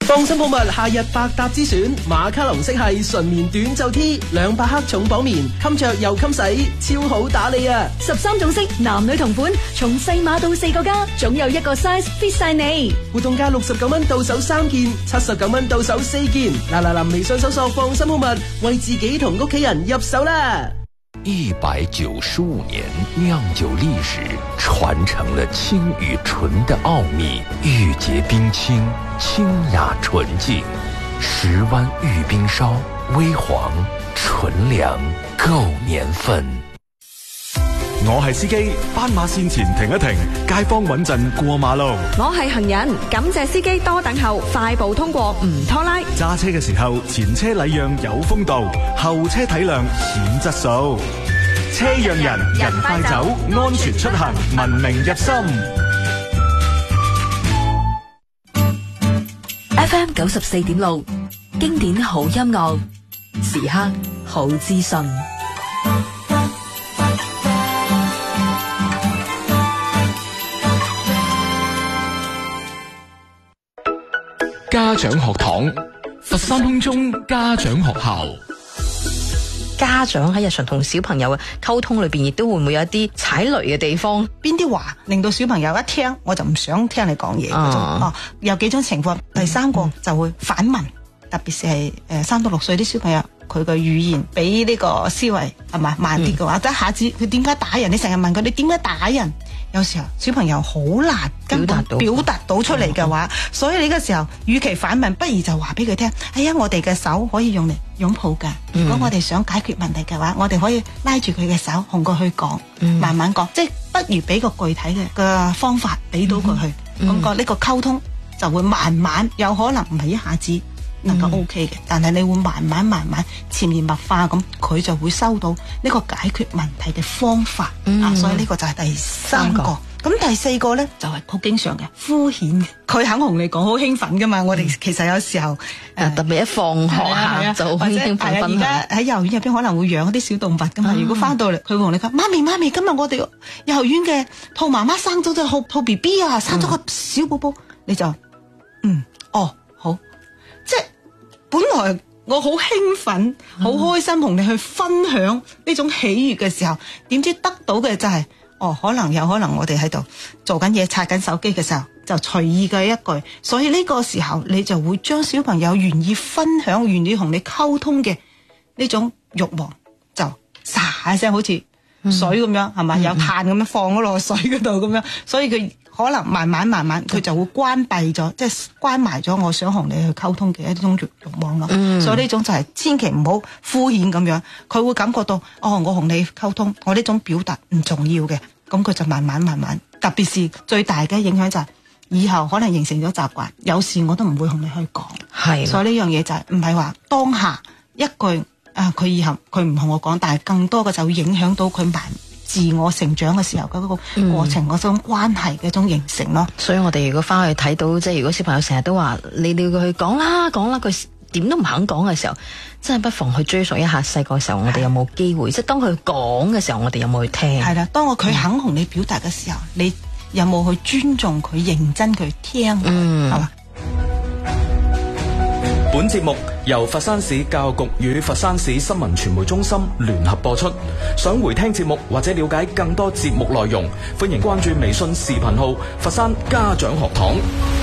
放心好物夏日百搭之選，馬卡龍色系純棉短袖 T， 200克重綁棉，襟着又襟洗，超好打理啊！13種色，男女同款，從細碼到4個加，總有一個 size fit 晒你。活動價69蚊到手3件，79蚊到手4件。嗱，微信搜索放心好物，為自己同屋企人入手啦 ！195年釀酒歷史，傳承了清與純的奧秘，玉潔冰清，清雅純淨，10灣玉冰燒，微黃純糧，夠年份。 我係司機，斑馬線前停一停，街坊穩陣過馬路。 我係行人，感謝司機多等候，快步通過唔拖拉。 揸車嘅時候，前車禮讓有風度，後車體諒顯質素。車讓人，人快走，安全出行，文明入心。 FM 94.6，經典好音樂，時刻好資訊。 家長學堂，佛山空中家長學校。 家長喺日常同小朋友嘅溝通裏邊，亦都會唔會有一啲踩雷嘅地方？ 邊啲話令到小朋友一聽我就唔想聽你講嘢嗰種？有幾種情況。第三個就會反問，特別是係3到6歲啲小朋友，佢嘅語言比呢個思維係咪慢啲嘅話，一下子佢點解打人？你成日問佢你點解打人？有時候小朋友好難根本表達到出嚟嘅話，所以呢個時候，與其反問，不如就話俾佢聽。哎呀，我哋嘅手可以用嚟擁抱㗎。如果我哋想解決問題嘅話，我哋可以拉住佢嘅手，同佢去講，慢慢講。即係不如俾個具體嘅方法俾到佢去，咁個呢個溝通就會慢慢，有可能唔係一下子能夠 OK 嘅，但係你會慢慢潛移默化咁，佢就會收到呢個解決問題嘅方法。所以呢個就係第3個。咁第4個咧就係好經常嘅敷衍嘅，佢肯同你講好興奮噶嘛。我哋其實有時候特別一放學就好興奮。 而家喺幼兒園入邊可能會養啲小動物噶嘛。如果翻到嚟佢會同你講，媽咪，今日我哋幼兒園嘅兔媽媽生咗隻兔 BB 啊，生咗個小寶寶。你就好，即係本來我好興奮好開心同你去分享呢種喜悅嘅時候，點知得到嘅就係可能我哋喺度做緊嘢，刷緊手機嘅時候就隨意嘅一句，所以呢個時候你就會將小朋友願意分享、願意同你溝通嘅呢種慾望就沙一聲好似水咁樣，係咪？有炭咁樣放咗落水嗰度咁樣，所以佢可能慢慢佢就會關閉咗，即係關埋咗我想同你去溝通嘅一種慾望咯。所以呢種就係千祈唔好敷衍咁樣，佢會感覺到我同你溝通，我呢種表達唔重要嘅，咁佢就慢慢，特別是最大嘅影響就係以後可能形成咗習慣，有事我都唔會同你去講。係，所以呢樣嘢就係唔係話當下一句佢以後佢唔同我講，但係更多嘅就會影響到佢自我成長嘅時候嘅嗰個過程，嗰種關係嘅一種形成咯。 所以我哋如果翻去睇到，即係如果小朋友成日都話你要佢講啦，佢點都唔肯講嘅時候，真係不妨去追溯一下細個嘅時候，我哋有冇機會？即係當佢講嘅時候，我哋有冇去聽？係啦，當佢肯同你表達嘅時候，你有冇去尊重佢、認真佢聽？係嘛？ 本節目由佛山市教育局與佛山市新聞傳媒中心聯合播出。想回聽節目或者了解更多節目內容，歡迎關注微信視頻號佛山家長學堂。